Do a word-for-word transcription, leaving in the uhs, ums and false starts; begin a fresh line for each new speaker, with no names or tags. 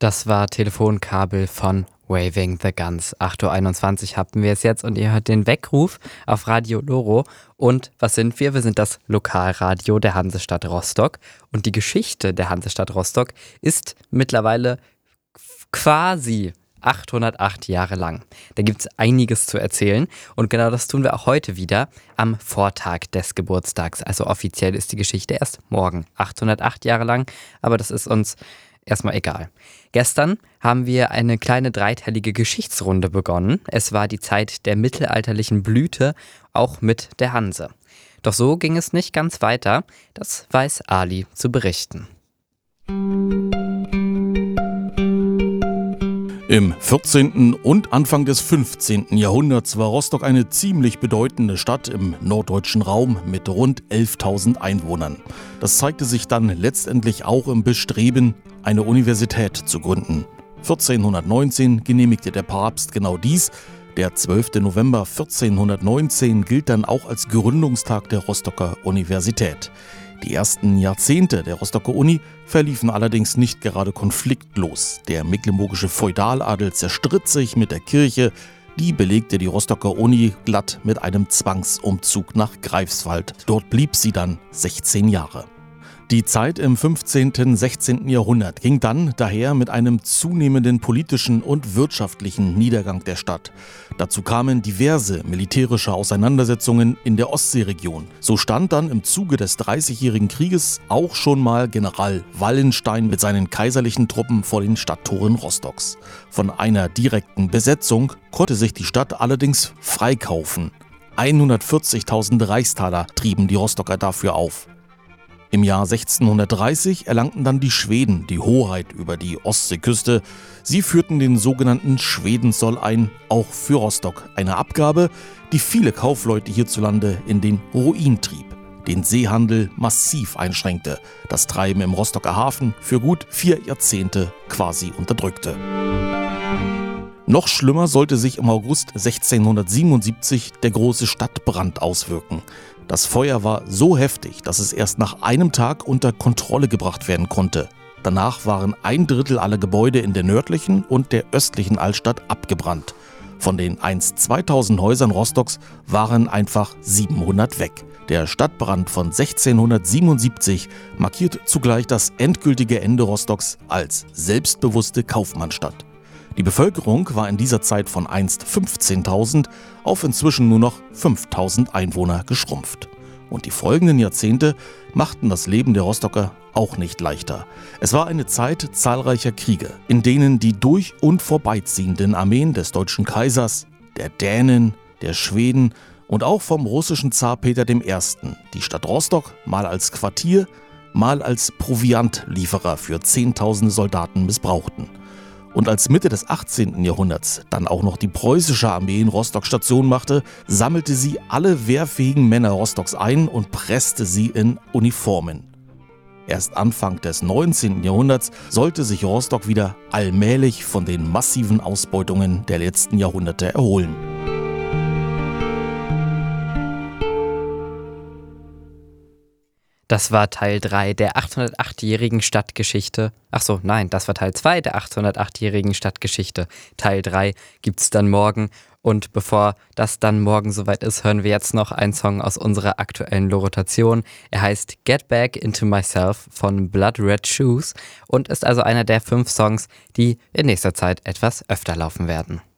Das war Telefonkabel von Waving the Guns. acht Uhr einundzwanzig hatten wir es jetzt und ihr hört den Weckruf auf Radio Loro. Und was sind wir? Wir sind das Lokalradio der Hansestadt Rostock. Und die Geschichte der Hansestadt Rostock ist mittlerweile quasi achthundertacht Jahre lang. Da gibt es einiges zu erzählen und genau das tun wir auch heute wieder am Vortag des Geburtstags. Also offiziell ist die Geschichte erst morgen achthundertacht Jahre lang, aber das ist uns erstmal egal. Gestern haben wir eine kleine dreiteilige Geschichtsrunde begonnen. Es war die Zeit der mittelalterlichen Blüte, auch mit der Hanse. Doch so ging es nicht ganz weiter. Das weiß Ali zu berichten.
Im vierzehnten und Anfang des fünfzehnten Jahrhunderts war Rostock eine ziemlich bedeutende Stadt im norddeutschen Raum mit rund elftausend Einwohnern. Das zeigte sich dann letztendlich auch im Bestreben, eine Universität zu gründen. vierzehnhundertneunzehn genehmigte der Papst genau dies. Der zwölfte November vierzehnhundertneunzehn gilt dann auch als Gründungstag der Rostocker Universität. Die ersten Jahrzehnte der Rostocker Uni verliefen allerdings nicht gerade konfliktlos. Der mecklenburgische Feudaladel zerstritt sich mit der Kirche, die belegte die Rostocker Uni glatt mit einem Zwangsumzug nach Greifswald. Dort blieb sie dann sechzehn Jahre. Die Zeit im fünfzehnten, sechzehnten Jahrhundert ging dann daher mit einem zunehmenden politischen und wirtschaftlichen Niedergang der Stadt. Dazu kamen diverse militärische Auseinandersetzungen in der Ostseeregion. So stand dann im Zuge des Dreißigjährigen Krieges auch schon mal General Wallenstein mit seinen kaiserlichen Truppen vor den Stadttoren Rostocks. Von einer direkten Besetzung konnte sich die Stadt allerdings freikaufen. hundertvierzigtausend Reichstaler trieben die Rostocker dafür auf. Im Jahr sechzehnhundertdreißig erlangten dann die Schweden die Hoheit über die Ostseeküste. Sie führten den sogenannten Schwedenzoll ein, auch für Rostock. Eine Abgabe, die viele Kaufleute hierzulande in den Ruin trieb, den Seehandel massiv einschränkte, das Treiben im Rostocker Hafen für gut vier Jahrzehnte quasi unterdrückte. Noch schlimmer sollte sich im August sechzehnhundertsiebenundsiebzig der große Stadtbrand auswirken. Das Feuer war so heftig, dass es erst nach einem Tag unter Kontrolle gebracht werden konnte. Danach waren ein Drittel aller Gebäude in der nördlichen und der östlichen Altstadt abgebrannt. Von den einst zweitausend Häusern Rostocks waren einfach siebenhundert weg. Der Stadtbrand von sechzehnhundertsiebenundsiebzig markiert zugleich das endgültige Ende Rostocks als selbstbewusste Kaufmannsstadt. Die Bevölkerung war in dieser Zeit von einst fünfzehntausend auf inzwischen nur noch fünftausend Einwohner geschrumpft. Und die folgenden Jahrzehnte machten das Leben der Rostocker auch nicht leichter. Es war eine Zeit zahlreicher Kriege, in denen die durch- und vorbeiziehenden Armeen des deutschen Kaisers, der Dänen, der Schweden und auch vom russischen Zar Peter der Erste die Stadt Rostock mal als Quartier, mal als Proviantlieferer für zehntausende Soldaten missbrauchten. Und als Mitte des achtzehnten Jahrhunderts dann auch noch die preußische Armee in Rostock Station machte, sammelte sie alle wehrfähigen Männer Rostocks ein und presste sie in Uniformen. Erst Anfang des neunzehnten Jahrhunderts sollte sich Rostock wieder allmählich von den massiven Ausbeutungen der letzten Jahrhunderte erholen.
Das war Teil drei der achthundertachtjährigen Stadtgeschichte. Ach so, nein, das war Teil zwei der achthundertachtjährigen Stadtgeschichte. Teil drei gibt's dann morgen. Und bevor das dann morgen soweit ist, hören wir jetzt noch einen Song aus unserer aktuellen Rotation. Er heißt Get Back Into Myself von Blood Red Shoes und ist also einer der fünf Songs, die in nächster Zeit etwas öfter laufen werden.